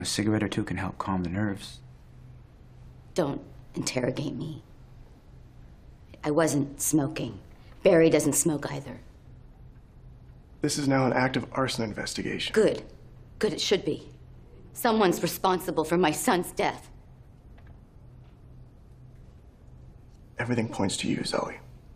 A cigarette or two can help calm the nerves. Don't interrogate me. I wasn't smoking. Barry doesn't smoke either. This is now an active arson investigation. Good. Good, it should be. Someone's responsible for my son's death. Everything points to you, Zoe.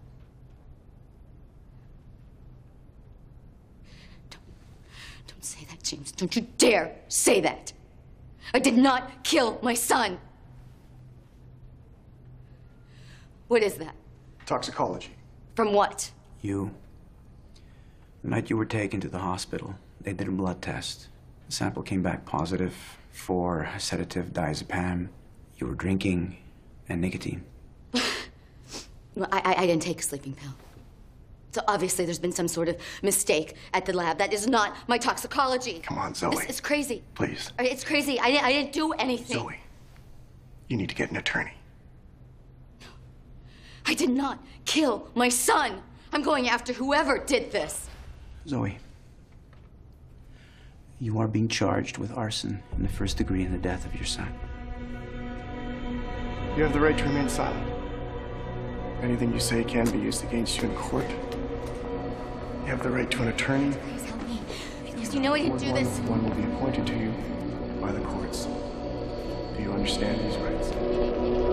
Don't say that, James. Don't you dare say that. I did not kill my son. What is that? Toxicology. From what? The night you were taken to the hospital, they did a blood test. The sample came back positive for a sedative, diazepam. You were drinking, and nicotine. Well, I didn't take a sleeping pill. So obviously there's been some sort of mistake at the lab. That is not my toxicology. Come on, Zoe. It's crazy. Please. It's crazy. I didn't do anything. Zoe, you need to get an attorney. I did not kill my son. I'm going after whoever did this. Zoe, you are being charged with arson in the first degree in the death of your son. You have the right to remain silent. Anything you say can be used against you in court. You have the right to an attorney. Please help me. Because you know I didn't do this. One will be appointed to you by the courts. Do you understand these rights?